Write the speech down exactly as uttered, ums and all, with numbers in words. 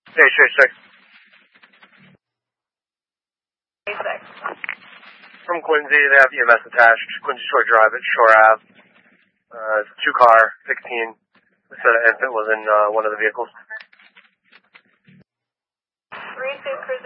Hey, six six. Hey, six. From Quincy, they have E M S attached. Quincy Shore Drive at Shore Ave. Uh, it's a two-car, sixteen. They said an infant was in uh, one of the vehicles. three two Cruise